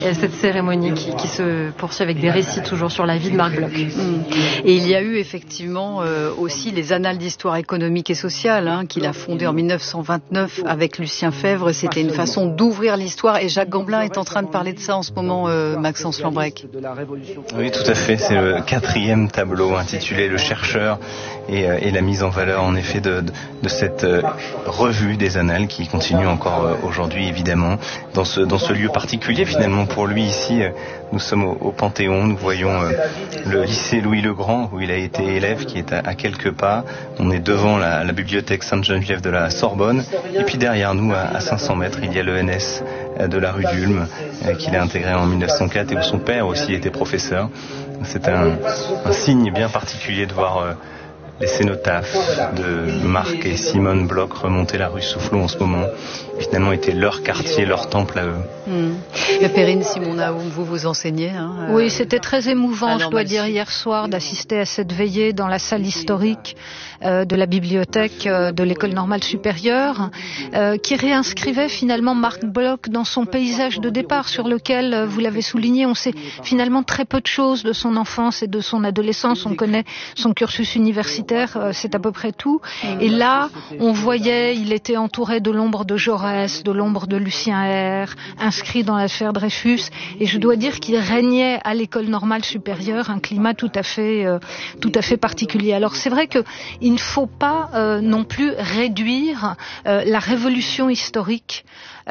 Il y a cette cérémonie qui se poursuit avec des récits toujours sur la vie de Marc Bloch. Et il y a eu effectivement aussi les Annales d'histoire économique et sociale qu'il a fondées en 1929 avec Lucien Febvre. C'était une façon d'ouvrir l'histoire et Jacques Gamblin est en train de parler de ça en ce moment, Maxence Lambrec. Oui, tout à fait. C'est le 4e tableau intitulé Le chercheur et la mise en valeur en effet de cette revue des Annales qui continue encore aujourd'hui évidemment dans ce lieu particulier finalement. Pour lui ici, nous sommes au Panthéon, nous voyons le lycée Louis-le-Grand où il a été élève qui est à quelques pas. On est devant la bibliothèque Sainte-Geneviève de la Sorbonne et puis derrière nous à 500 mètres il y a l'ENS de la rue d'Ulm qu'il a intégré en 1904 et où son père aussi était professeur. C'est un signe bien particulier de voir les cénotaphes de Marc et Simone Bloch remonter la rue Soufflot en ce moment. Finalement, était leur quartier, leur temple à eux. Perrine Simon-Naoum, vous enseignez. Oui, c'était très émouvant, je dois dire, hier soir, d'assister à cette veillée dans la salle historique de la bibliothèque de l'École normale supérieure, qui réinscrivait finalement Marc Bloch dans son paysage de départ, sur lequel, vous l'avez souligné, on sait finalement très peu de choses de son enfance et de son adolescence. On connaît son cursus universitaire, c'est à peu près tout. Et là, on voyait, il était entouré de l'ombre de Jaurès, de l'ombre de Lucien R, inscrit dans l'affaire Dreyfus, et je dois dire qu'il régnait à l'École normale supérieure un climat tout à fait particulier. Alors c'est vrai que il ne faut pas non plus réduire la révolution historique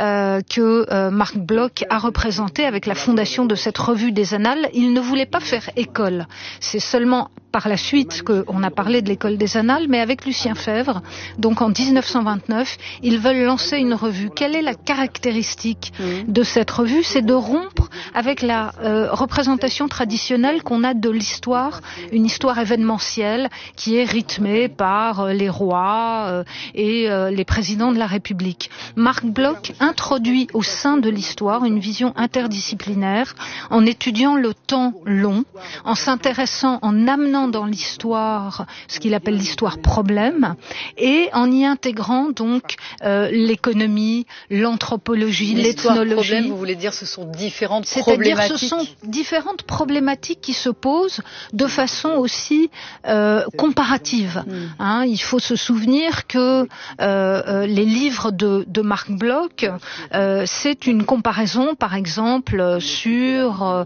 que Marc Bloch a représenté avec la fondation de cette revue des Annales. Il ne voulait pas faire école. C'est seulement par la suite qu'on a parlé de l'école des Annales, mais avec Lucien Febvre, donc en 1929, ils veulent lancer une revue. Quelle est la caractéristique de cette revue? C'est de rompre avec la représentation traditionnelle qu'on a de l'histoire, une histoire événementielle qui est rythmée par les rois et les présidents de la République. Marc Bloch introduit au sein de l'histoire une vision interdisciplinaire en étudiant le temps long, en s'intéressant, en amenant dans l'histoire ce qu'il appelle l'histoire problème et en y intégrant donc l'économie, l'anthropologie, l'ethnologie. Problème, vous voulez dire ce sont différentes problématiques. C'est-à-dire ce sont différentes problématiques qui se posent de façon aussi comparative. Il faut se souvenir que les livres de Marc Bloch, c'est une comparaison, par exemple, sur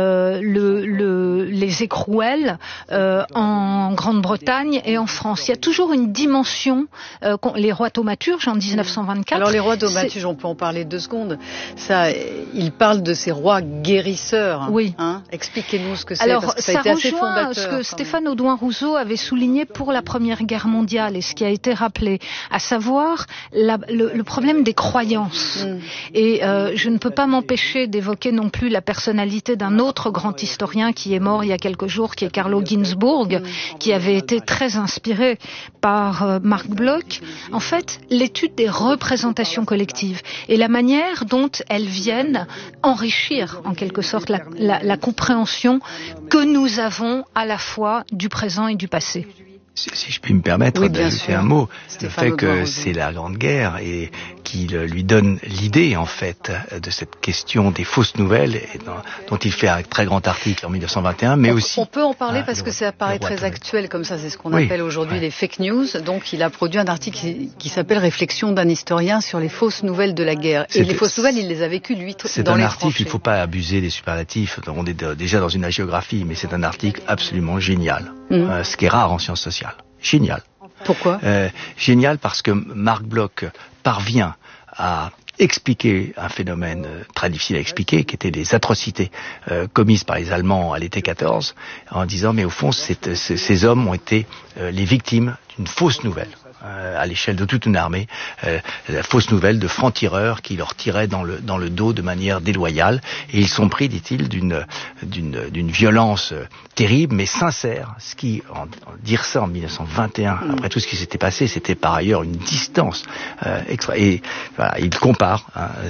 les écrouelles en Grande-Bretagne et en France. Il y a toujours une dimension, les rois thaumaturges en 1924. Alors les rois thaumaturges, on peut en parler 2 secondes. Ça, il parle de ces rois guérisseurs. Oui. Expliquez-nous ce que c'est. Alors parce que ça a été assez fondateur. Ce que Stéphane Audouin-Rousseau avait souligné pour la Première Guerre mondiale et ce qui a été rappelé, à savoir le problème des croyances. Et je ne peux pas m'empêcher d'évoquer non plus la personnalité d'un autre grand historien qui est mort il y a quelques jours, qui est Carlo Ginzburg, qui avait été très inspiré par Marc Bloch. En fait, l'étude des représentations collectives et la manière dont elles viennent enrichir en quelque sorte la compréhension que nous avons à la fois du présent et du passé. Si je puis me permettre d'ajouter un mot, le fait que c'est la Grande Guerre et qu'il lui donne l'idée en fait de cette question des fausses nouvelles dont il fait un très grand article en 1921, mais aussi... On peut en parler parce que ça paraît très actuel comme ça, c'est ce qu'on appelle aujourd'hui les fake news. Donc il a produit un article qui s'appelle Réflexion d'un historien sur les fausses nouvelles de la guerre. Et les fausses nouvelles, il les a vécues lui dans les tranchées. C'est un article, il ne faut pas abuser des superlatifs, on est déjà dans une hagiographie, mais c'est un article absolument génial, ce qui est rare en sciences sociales. Génial. Pourquoi Génial parce que Marc Bloch parvient à expliquer un phénomène très difficile à expliquer, qui était les atrocités commises par les Allemands à l'été 14, en disant mais au fond ces hommes ont été les victimes d'une fausse nouvelle. À l'échelle de toute une armée, la fausse nouvelle de francs-tireurs qui leur tiraient dans le dos de manière déloyale, et ils sont pris, dit-il, d'une violence terrible mais sincère. Ce qui, dire ça en 1921, après tout ce qui s'était passé, c'était par ailleurs une distance extra. Et voilà, il compare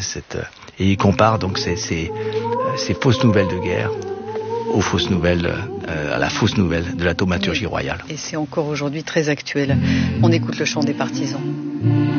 donc ces fausses nouvelles de guerre aux fausses nouvelles, à la fausse nouvelle de la thaumaturgie royale. Et c'est encore aujourd'hui très actuel. On écoute le chant des partisans.